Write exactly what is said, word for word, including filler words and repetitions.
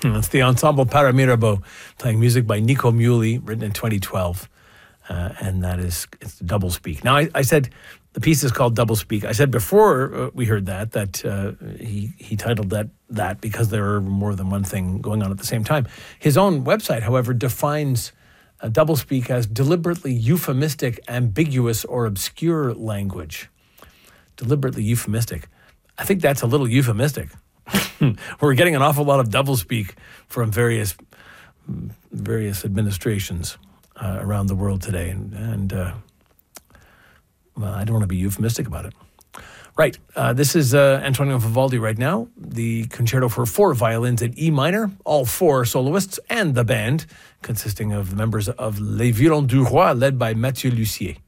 It's the Ensemble Paramirabeau playing music by Nico Muhly, written in twenty twelve. Uh, and that is, it's Double Speak. Now, I, I said the piece is called Double Speak. I said before uh, we heard that, that uh, he, he titled that that because there are more than one thing going on at the same time. His own website, however, defines uh, Double Speak as deliberately euphemistic, ambiguous, or obscure language. Deliberately euphemistic. I think that's a little euphemistic. We're getting an awful lot of doublespeak from various various administrations uh, around the world today, and, and uh, well, I don't want to be euphemistic about it. Right, uh, this is uh, Antonio Vivaldi right now, the concerto for four violins in E minor, all four soloists, and the band, consisting of members of Les Violons du Roi, led by Mathieu Lussier.